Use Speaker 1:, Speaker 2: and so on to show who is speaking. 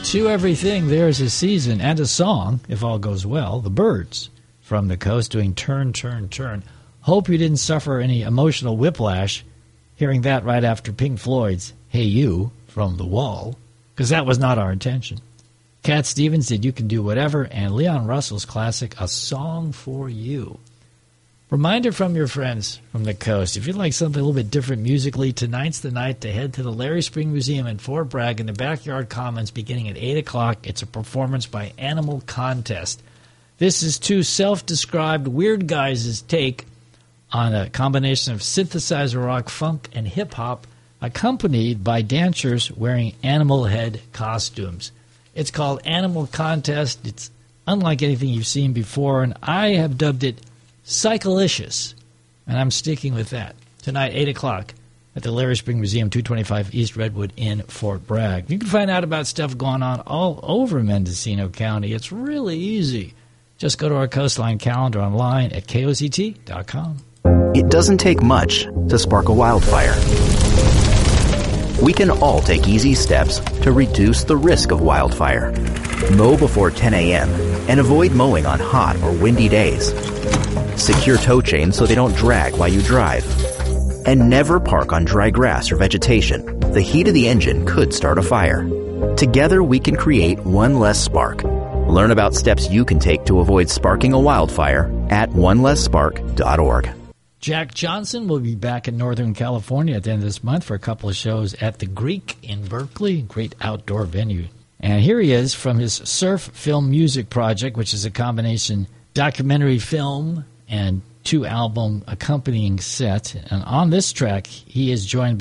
Speaker 1: To everything, there's a season and a song, if all goes well. The Byrds from the coast doing Turn, Turn, Turn. Hope you didn't suffer any emotional whiplash hearing that right after Pink Floyd's Hey You from The Wall, because that was not our intention. Cat Stevens did You Can Do Whatever, and Leon Russell's classic, A Song for You. Reminder from your friends from the coast, if you'd like something a little bit different musically, tonight's the night to head to the Larry Spring Museum in Fort Bragg in the Backyard Commons beginning at 8 o'clock. It's a performance by Animal Contest. This is two self-described weird guys' take on a combination of synthesizer rock, funk, and hip-hop, accompanied by dancers wearing animal head costumes. It's called Animal Contest. It's unlike anything you've seen before, and I have dubbed it Psycholicious, and I'm sticking with that. Tonight, 8 o'clock, at the Larry Spring Museum, 225 East Redwood in Fort Bragg. You can find out about stuff going on all over Mendocino County. It's really easy. Just go to our Coastline calendar online at kozt.com.
Speaker 2: It doesn't take much to spark a wildfire. We can all take easy steps to reduce the risk of wildfire. Mow before 10 a.m. and avoid mowing on hot or windy days. Secure tow chains so they don't drag while you drive. And never park on dry grass or vegetation. The heat of the engine could start a fire. Together we can create one less spark. Learn about steps you can take to avoid sparking a wildfire at onelessspark.org.
Speaker 1: Jack Johnson will be back in Northern California at the end of this month for a couple of shows at the Greek in Berkeley, great outdoor venue. And here he is from his Surf Film Music Project, which is a combination documentary film and 2-album accompanying set. And on this track, he is joined